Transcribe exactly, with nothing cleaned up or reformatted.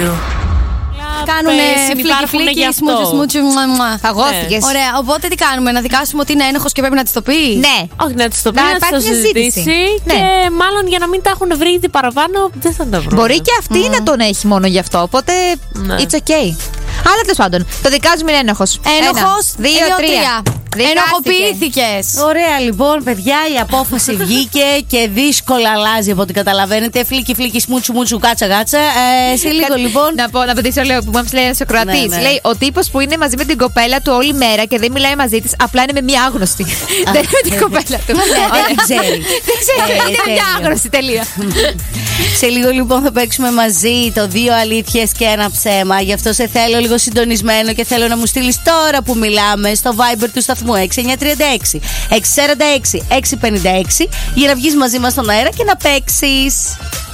you. Κάνουνε φλίκι φλίκι, σμούτσου σμούτσου. Φαγώθηκες. Ωραία, οπότε τι κάνουμε, να δικάσουμε ότι είναι ένοχος και πρέπει να της το πει? Ναι. Όχι, να της το πει, Να να της το υπάρχει μια συζητήσει. ζήτηση. Και Ναι. μάλλον για να μην τα έχουν βρει τι παραπάνω, δεν θα τα βρουν. Μπορεί και αυτή να τον έχει μόνο γι' αυτό. Οπότε Ναι. it's okay. Αλλά τέλος πάντων, το δικάζουμε είναι ένοχος. Ένοχος, Ένα, δύο, τρία. Ενοχοποιήθηκες. Ωραία, λοιπόν, παιδιά, η απόφαση βγήκε και δύσκολα αλλάζει από ό,τι καταλαβαίνετε. Φλίκι, φλίκι, σμούτσου, μούτσου, κάτσα, κάτσα. Ε, σε λίγο, λοιπόν. Να πω, να απαντήσω λίγο που μας λέει ένας Σοκρατής. Ναι, ναι. Λέει ο τύπος που είναι μαζί με την κοπέλα του όλη μέρα και δεν μιλάει μαζί της, απλά είναι με μία άγνωστη. Δεν είναι με την κοπέλα του. Δεν την ξέρει. Δεν ξέρει, Ε, είναι μια τέλεια. άγνωστη, τελεία. Σε λίγο, λοιπόν, θα παίξουμε μαζί το δύο αλήθειες και ένα ψέμα. Γι' αυτό σε θέλω λίγο συντονισμένο και θέλω να μου στείλεις τώρα που μιλάμε στο Viber του σταθμού έξι εννιά τρία έξι έξι τέσσερα έξι έξι πέντε έξι για να βγεις μαζί μας στον αέρα και να παίξεις.